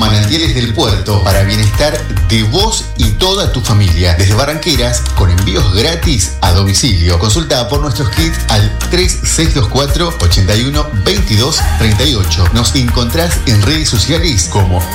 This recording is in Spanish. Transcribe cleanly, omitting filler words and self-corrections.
Manantiales del Puerto, para bienestar de vos y toda tu familia. Desde Barranqueras, con envíos gratis a domicilio. Consulta por nuestros kits al 3624 81 22 38. Nos encontrás en redes sociales como